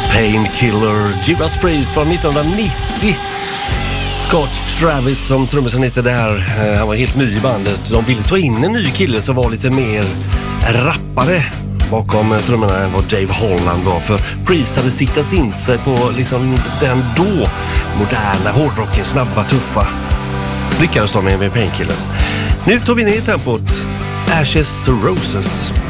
Painkiller, Judas Priest från 1990. Scott Travis som trummisen heter där, han var helt ny i bandet. De ville ta in en ny kille som var lite mer rappare bakom trummorna än vad Dave Holland var. För Priest hade siktat in sig på liksom den då moderna hårdrocken, snabba, tuffa. Lyckades de med Painkiller. Nu tar vi ner tempot. Ashes to Roses.